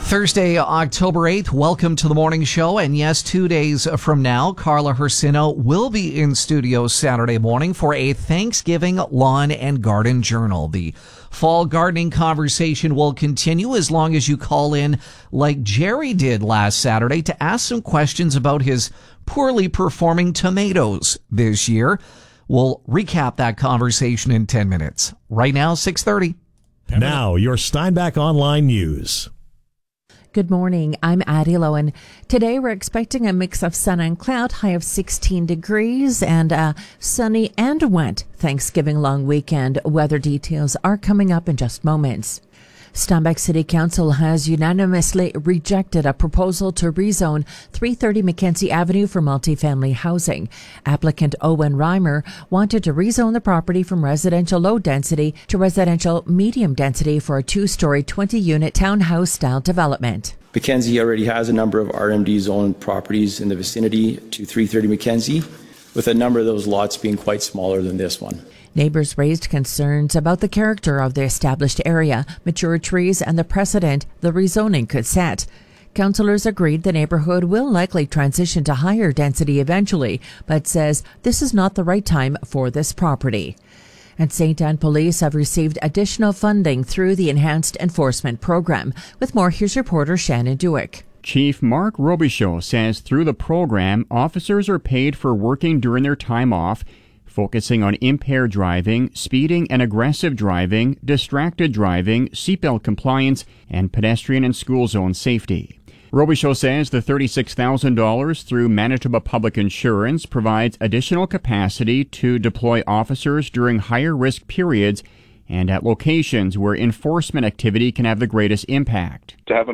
Thursday, October 8th, welcome to the morning show. And yes, 2 days from now, Carla Hersino will be in studio Saturday morning for a Thanksgiving Lawn and Garden Journal. The fall gardening conversation will continue as long as you call in like Jerry did last Saturday to ask some questions about his poorly performing tomatoes this year. We'll recap that conversation in 10 minutes. Right now, 6:30. Now, your Steinbach Online News. Good morning. I'm Addie Lowen. Today we're expecting a mix of sun and cloud, high of 16 degrees, and a sunny and wet Thanksgiving long weekend. Weather details are coming up in just moments. Steinbach City Council has unanimously rejected a proposal to rezone 330 Mackenzie Avenue for multifamily housing. Applicant Owen Reimer wanted to rezone the property from residential low density to residential medium density for a two-story 20-unit townhouse-style development. Mackenzie already has a number of RMD-zoned properties in the vicinity to 330 Mackenzie, with a number of those lots being quite smaller than this one. Neighbors raised concerns about the character of the established area, mature trees, and the precedent the rezoning could set. Councillors agreed the neighborhood will likely transition to higher density eventually, but says this is not the right time for this property. And St. Anne Police have received additional funding through the Enhanced Enforcement Program. With more, here's reporter Shannon Dewick. Chief Mark Robichaud says through the program, officers are paid for working during their time off, focusing on impaired driving, speeding and aggressive driving, distracted driving, seatbelt compliance, and pedestrian and school zone safety. Robichaud says the $36,000 through Manitoba Public Insurance provides additional capacity to deploy officers during higher risk periods and at locations where enforcement activity can have the greatest impact. To have an